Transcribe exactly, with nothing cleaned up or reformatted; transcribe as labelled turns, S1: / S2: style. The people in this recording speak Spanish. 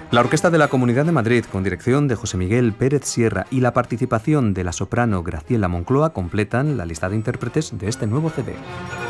S1: La Orquesta de la Comunidad de Madrid, con dirección de José Miguel Pérez Sierra, y la participación de la soprano Graciela Moncloa completan la lista de intérpretes de este nuevo C D.